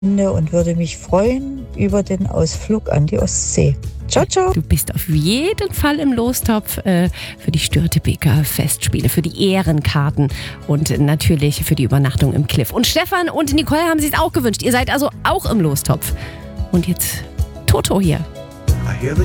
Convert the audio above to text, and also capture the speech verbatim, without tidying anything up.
und würde mich freuen über den Ausflug an die Ostsee. Ciao, ciao. Du bist auf jeden Fall im Lostopf äh, für die Störtebeker Festspiele, für die Ehrenkarten und natürlich für die Übernachtung im Cliff. Und Stefan und Nicole haben sich es auch gewünscht. Ihr seid also auch im Lostopf. Und jetzt Toto hier. I hear the